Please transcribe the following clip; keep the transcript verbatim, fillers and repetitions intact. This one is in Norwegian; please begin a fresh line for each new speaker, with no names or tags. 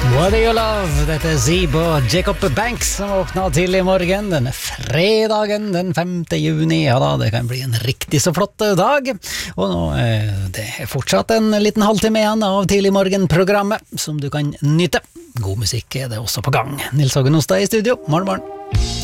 What do you love? Dette er Zeeb og Jacob Banks som åpner tidlig i morgen, denne fredagen den femte juni. Ja da, det kan bli en riktig så flott dag. Og nå eh, det er fortsatt en liten halvtime igjen av tidlig morgen-programmet som du kan nyte. God musikk er det også på gang. Nils Hågen Ostad i studio. Morgen, morgen.